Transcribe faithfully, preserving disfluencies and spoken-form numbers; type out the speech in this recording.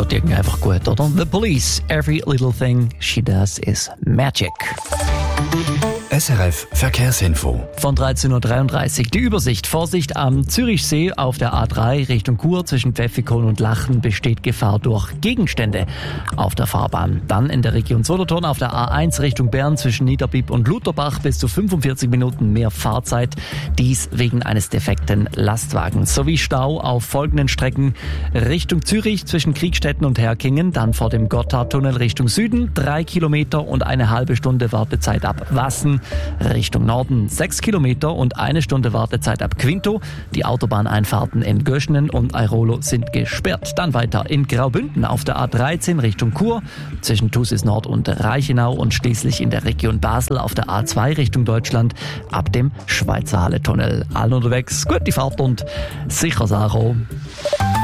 tut irgendwie einfach gut, oder? The Police, every little thing she does is magic. S R F Verkehrsinfo. Von dreizehn Uhr dreiunddreißig. Die Übersicht. Vorsicht am Zürichsee auf der A drei Richtung Chur zwischen Pfäffikon und Lachen besteht Gefahr durch Gegenstände auf der Fahrbahn. Dann in der Region Solothurn auf der A eins Richtung Bern zwischen Niederbipp und Lutherbach bis zu fünfundvierzig Minuten mehr Fahrzeit. Dies wegen eines defekten Lastwagens. Sowie Stau auf folgenden Strecken Richtung Zürich zwischen Kriegstetten und Herkingen. Dann vor dem Gotthardtunnel Richtung Süden. Drei Kilometer und eine halbe Stunde Wartezeit ab Wassen. Richtung Norden sechs Kilometer und eine Stunde Wartezeit ab Quinto. Die Autobahneinfahrten in Göschnen und Airolo sind gesperrt. Dann weiter in Graubünden auf der A dreizehn Richtung Chur zwischen Thusis Nord und Reichenau und schließlich in der Region Basel auf der A zwei Richtung Deutschland ab dem Schweizer Halle-Tunnel. Allen unterwegs, gute Fahrt und sicher Saro.